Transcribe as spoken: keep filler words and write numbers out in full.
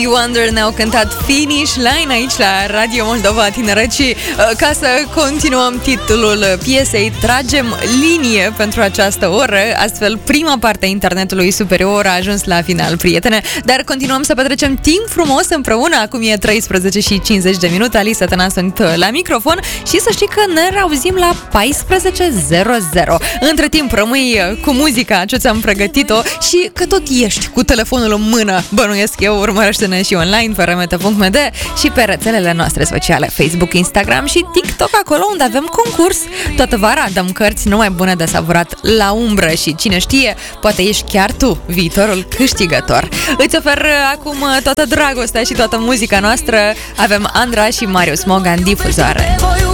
Wonder ne-au cântat Finish Line aici la Radio Moldova Tineret și uh, ca să continuăm titlul piesei, tragem linie pentru această oră, astfel prima parte a internetului superior a ajuns la final, prietene, dar continuăm să petrecem timp frumos împreună. Acum e treisprezece și cincizeci de minute, Alisa Tăna sunt la microfon și să știi că ne reauzim la paisprezece zero zero. Între timp rămâi cu muzica ce ți-am pregătit-o și că tot ești cu telefonul în mână, bănuiesc eu, urmărește-ne și online pe r m t punct m d și pe rețelele noastre sociale Facebook, Instagram și TikTok, acolo unde avem concurs. Toată vara dăm cărți numai bune de savurat la umbră și cine știe, poate ești chiar tu viitorul câștigător. Îți ofer acum toată dragostea și toată muzica noastră. Avem Andra și Marius Moga în difuzoare.